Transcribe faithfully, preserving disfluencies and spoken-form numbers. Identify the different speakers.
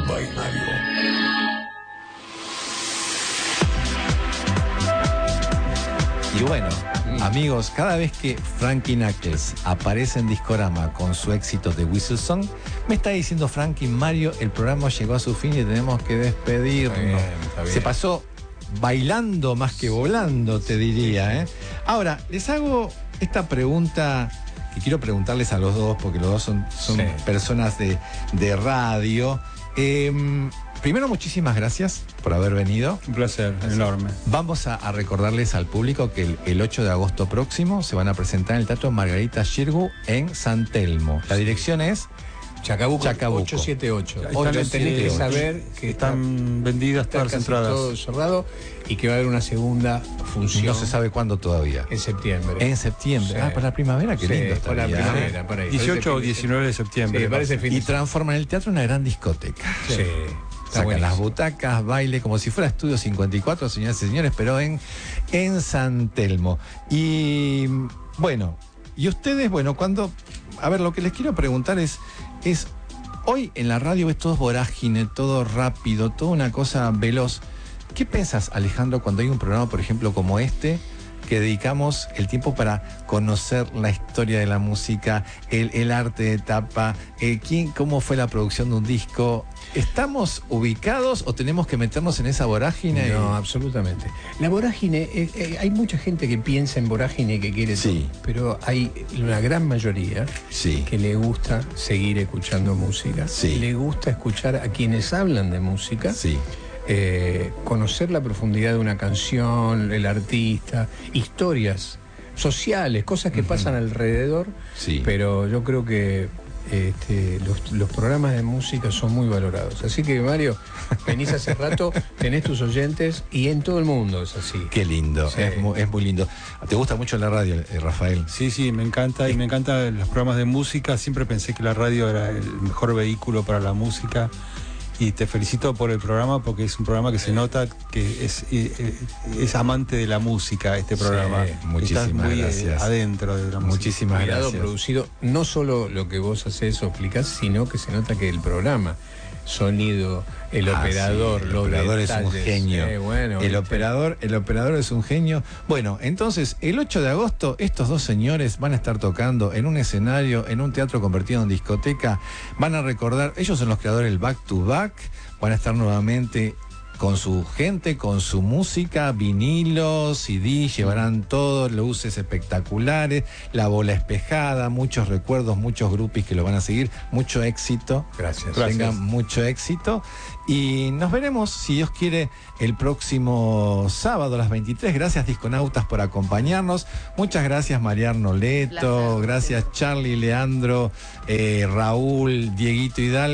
Speaker 1: by Mario.
Speaker 2: Y bueno, amigos, cada vez que Frankie Knuckles aparece en Discorama con su éxito de Whistle Song, me está diciendo Frankie, Mario, el programa llegó a su fin y tenemos que despedirnos.
Speaker 3: Está bien, está bien.
Speaker 2: Se pasó bailando más que volando, te diría, ¿eh? Ahora, les hago esta pregunta que quiero preguntarles a los dos, porque los dos son, son
Speaker 3: Sí.
Speaker 2: personas de, de radio. Eh, primero, muchísimas gracias por haber venido.
Speaker 4: Un placer enorme.
Speaker 2: Vamos a, a recordarles al público que el, el ocho de agosto próximo se van a presentar en el Teatro Margarita Xirgu en San Telmo. La dirección es
Speaker 3: Chacabuco,
Speaker 2: Chacabuco.
Speaker 3: ocho siete ocho.
Speaker 4: Ahí
Speaker 3: Ocho,
Speaker 4: están,
Speaker 3: tenés que
Speaker 4: sí,
Speaker 3: saber que
Speaker 4: están
Speaker 3: está,
Speaker 4: vendidas
Speaker 3: está
Speaker 4: todas las
Speaker 3: casi
Speaker 4: entradas.
Speaker 3: todo cerrado y que va a haber una segunda función.
Speaker 2: No se sabe cuándo todavía.
Speaker 3: En septiembre.
Speaker 2: En septiembre.
Speaker 3: Sí.
Speaker 2: Ah, para la primavera, qué
Speaker 3: Sí,
Speaker 2: lindo
Speaker 3: por la
Speaker 2: estaría, ¿eh?
Speaker 3: primavera, por ahí.
Speaker 4: dieciocho
Speaker 3: Parece
Speaker 4: o
Speaker 3: fin de-
Speaker 4: diecinueve de septiembre.
Speaker 3: Sí, parece fin de
Speaker 2: Y transforman el teatro en una gran discoteca.
Speaker 3: Sí. Está
Speaker 2: Sacan
Speaker 3: buenísimo.
Speaker 2: las butacas, baile, como si fuera Estudio cincuenta y cuatro, señoras y señores, pero en, en San Telmo. Y bueno, y ustedes, bueno, cuando... A ver, lo que les quiero preguntar es... es hoy en la radio ves todo vorágine, todo rápido, toda una cosa veloz. ¿Qué piensas, Alejandro, cuando hay un programa, por ejemplo, como este, que dedicamos el tiempo para conocer la historia de la música, el, el arte de tapa, eh, quién, cómo fue la producción de un disco? ¿Estamos ubicados o tenemos que meternos en esa vorágine?
Speaker 3: No, absolutamente. La vorágine, eh, eh, hay mucha gente que piensa en vorágine que quiere
Speaker 2: Sí.
Speaker 3: todo, pero hay una gran mayoría
Speaker 2: Sí.
Speaker 3: que le gusta seguir escuchando música,
Speaker 2: Sí.
Speaker 3: le gusta escuchar a quienes hablan de música,
Speaker 2: Sí.
Speaker 3: eh, conocer la profundidad de una canción, el artista, historias sociales, cosas que pasan alrededor,
Speaker 2: Sí.
Speaker 3: pero yo creo que este, los, los programas de música son muy valorados. Así que, Mario, venís hace rato, tenés tus oyentes y en todo el mundo es así.
Speaker 2: Qué lindo,
Speaker 3: Sí.
Speaker 2: es, mu- es muy lindo. ¿Te gusta mucho la radio, eh, Rafael?
Speaker 4: Sí, sí, me encanta y me encantan los programas de música. Siempre pensé que la radio era el mejor vehículo para la música. Y te felicito por el programa porque es un programa que se nota que es, eh, es amante de la música, este programa.
Speaker 2: muchísimas
Speaker 4: Estás muy, eh,
Speaker 2: gracias.
Speaker 4: adentro de la música.
Speaker 2: Muchísimas
Speaker 3: Cuidado,
Speaker 2: gracias.
Speaker 3: producido, no solo lo que vos haces o explicás, sino que se nota que el programa, sonido, el
Speaker 2: Ah,
Speaker 3: operador,
Speaker 2: sí, el
Speaker 3: los
Speaker 2: operador es un
Speaker 3: detalles,
Speaker 2: genio.
Speaker 3: eh, bueno,
Speaker 2: el
Speaker 3: ¿viste?
Speaker 2: operador, el operador es un genio. Bueno, entonces, el ocho de agosto, estos dos señores van a estar tocando en un escenario, en un teatro convertido en discoteca. Van a recordar, ellos son los creadores del Back to Back, van a estar nuevamente con su gente, con su música, vinilos, C D, llevarán todo, luces espectaculares, la bola espejada, muchos recuerdos, muchos groupies que lo van a seguir, mucho éxito.
Speaker 3: Gracias.
Speaker 2: Tengan mucho éxito y nos veremos, si Dios quiere, el próximo sábado a las veintitrés. Gracias, Disconautas, por acompañarnos. Muchas gracias, Mariano Leto.
Speaker 5: Placer.
Speaker 2: Gracias, Charlie, Leandro, eh, Raúl, Dieguito Hidalgo.